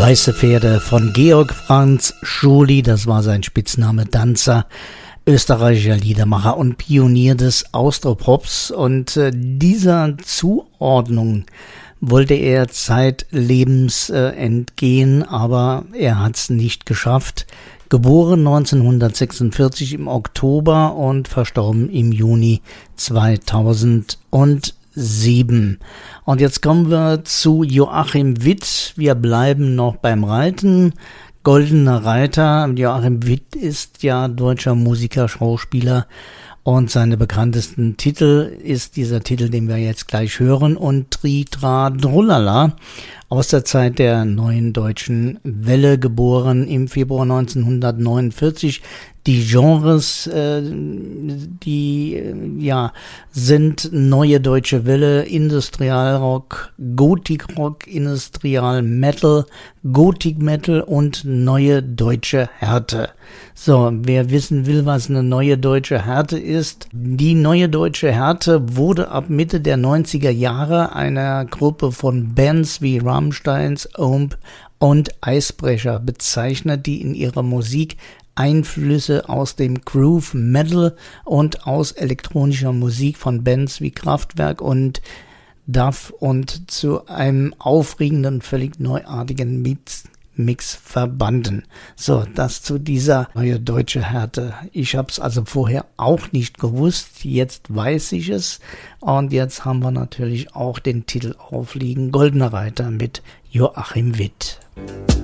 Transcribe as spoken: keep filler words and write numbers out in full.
Weiße Pferde von Georg Franz Schuli, das war sein Spitzname, Danzer, österreichischer Liedermacher und Pionier des Austropops. Und äh, dieser Zuordnung wollte er zeitlebens äh, entgehen, aber er hat es nicht geschafft. Geboren neunzehnhundertsechsundvierzig im Oktober und verstorben im Juni zweitausendsieben. Und jetzt kommen wir zu Joachim Witt. Wir bleiben noch beim Reiten. Goldener Reiter. Joachim Witt ist ja deutscher Musiker, Schauspieler. Und seine bekanntesten Titel ist dieser Titel, den wir jetzt gleich hören, und Tri Tra Drullala, aus der Zeit der Neuen Deutschen Welle, geboren im Februar neunzehnhundertneunundvierzig. Die Genres, äh, die äh, ja sind Neue Deutsche Welle, Industrialrock, Gothic-Rock, Industrial Metal, Gothic Metal und Neue Deutsche Härte. So, wer wissen will, was eine Neue Deutsche Härte ist, die Neue Deutsche Härte wurde ab Mitte der neunziger Jahre einer Gruppe von Bands wie Rammsteins, Omp und Eisbrecher bezeichnet, die in ihrer Musik Einflüsse aus dem Groove Metal und aus elektronischer Musik von Bands wie Kraftwerk und Duff und zu einem aufregenden, völlig neuartigen Mix, Mix verbanden. So, das zu dieser Neue Deutsche Härte. Ich habe es also vorher auch nicht gewusst, jetzt weiß ich es und jetzt haben wir natürlich auch den Titel aufliegen, Goldener Reiter mit Joachim Witt.